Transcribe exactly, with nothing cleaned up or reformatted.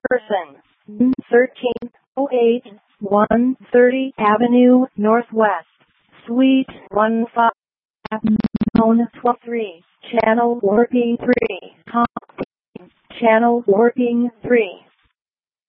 person. thirteen oh eight, one thirty Avenue Northwest, Suite one five, Zone twelve three, Channel Warping three, Channel Warping three.